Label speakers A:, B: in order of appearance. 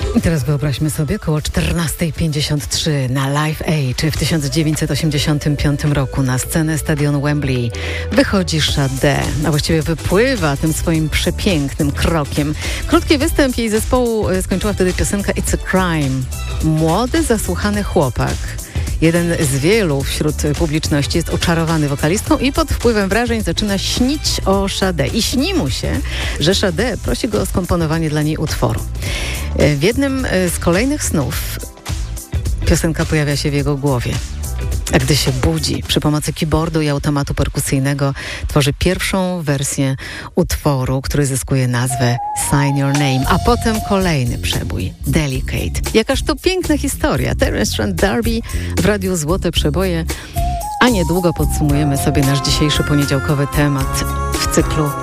A: I teraz wyobraźmy sobie, około 14:53 na Live Aid w 1985 roku na scenę stadionu Wembley wychodzi Sade, a właściwie wypływa tym swoim przepięknym krokiem. Krótki występ jej zespołu skończyła wtedy piosenka It's a Crime. Młody, zasłuchany chłopak. Jeden z wielu wśród publiczności jest oczarowany wokalistką i pod wpływem wrażeń zaczyna śnić o Sade. I śni mu się, że Sade prosi go o skomponowanie dla niej utworu. W jednym z kolejnych snów piosenka pojawia się w jego głowie. A gdy się budzi, przy pomocy keyboardu i automatu perkusyjnego tworzy pierwszą wersję utworu, który zyskuje nazwę Sign Your Name, a potem kolejny przebój, Delicate. Jakaż to piękna historia. Terence Trent D'Arby w Radiu Złote Przeboje, a niedługo podsumujemy sobie nasz dzisiejszy poniedziałkowy temat w cyklu